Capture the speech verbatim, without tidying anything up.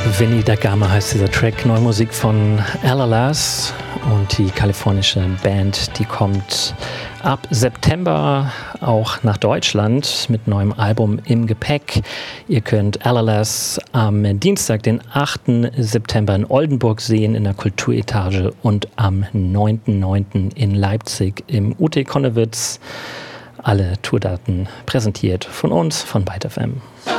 Vinny da Gama heißt dieser Track, neue Musik von Alalas und die kalifornische Band, die kommt ab September auch nach Deutschland mit neuem Album im Gepäck. Ihr könnt Alalas am Dienstag, den achten September in Oldenburg sehen in der Kulturetage und am neunten neunten in Leipzig im U T Konnewitz. Alle Tourdaten präsentiert von uns, von Byte F M.